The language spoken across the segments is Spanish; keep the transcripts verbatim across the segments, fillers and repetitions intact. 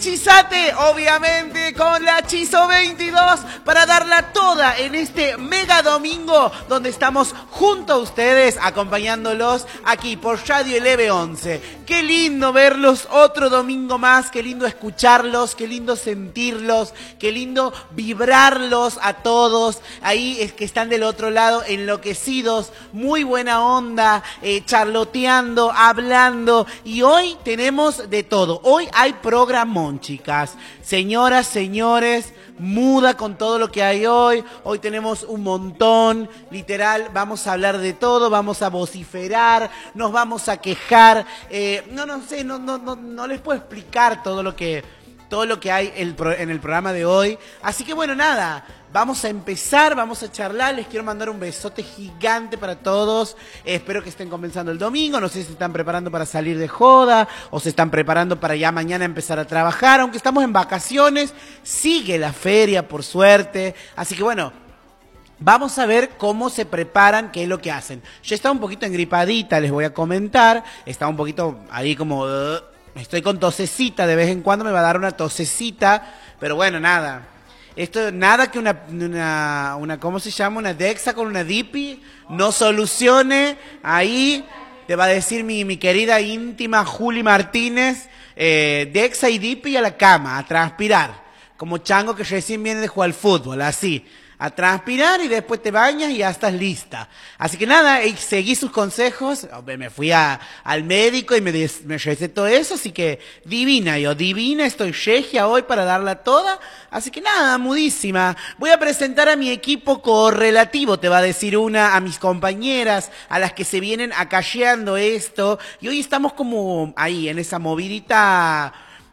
Hechizate, obviamente, con la Hechizo veintidós para darla toda en este mega domingo donde estamos junto a ustedes acompañándolos aquí por Radio Eleve once. Qué lindo verlos otro domingo más, qué lindo escucharlos, qué lindo sentirlos, qué lindo vibrarlos a todos. Ahí es que están del otro lado enloquecidos, muy buena onda, eh, charloteando, hablando. Y hoy tenemos de todo. Hoy hay programón, chicas. Señoras, señores, muda con todo lo que hay hoy. Hoy tenemos un montón, literal, vamos a hablar de todo, vamos a vociferar, nos vamos a quejar. Eh, no, no sé, no, no, no, no les puedo explicar todo lo que, todo lo que hay el, en el programa de hoy. Así que bueno, nada. Vamos a empezar, vamos a charlar, les quiero mandar un besote gigante para todos, eh, espero que estén comenzando el domingo, no sé si se están preparando para salir de joda o se están preparando para ya mañana empezar a trabajar, aunque estamos en vacaciones, sigue la feria por suerte, así que bueno, vamos a ver cómo se preparan, qué es lo que hacen. Yo estaba un poquito engripadita, les voy a comentar, estaba un poquito ahí como, uh, estoy con tosecita, de vez en cuando me va a dar una tosecita, pero bueno, nada. Esto, nada que una, una, una, ¿cómo se llama? Una Dexa con una Dipi no solucione. Ahí te va a decir mi, mi querida íntima Juli Martínez, eh, Dexa y Dipi a la cama, a transpirar. Como chango que recién viene de jugar al fútbol, así. A transpirar y después te bañas y ya estás lista. Así que nada, seguí sus consejos, me fui a, al médico y me, des, me recetó eso, así que divina yo, divina, estoy regia hoy para darla toda, así que nada, mudísima. Voy a presentar a mi equipo correlativo, te va a decir una, a mis compañeras, a las que se vienen acacheando esto, y hoy estamos como ahí, en esa movidita,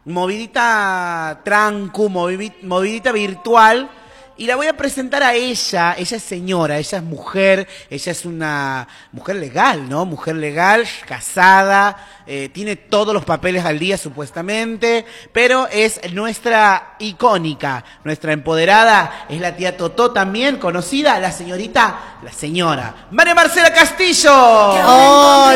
movidita trancu, movidita, movidita virtual. Y la voy a presentar a ella, ella es señora, ella es mujer, ella es una mujer legal, ¿no? Mujer legal, casada, eh, tiene todos los papeles al día supuestamente, pero es nuestra icónica, nuestra empoderada, es la tía Totó también, conocida, la señorita, la señora, María Marcela Castillo. ¡Hola!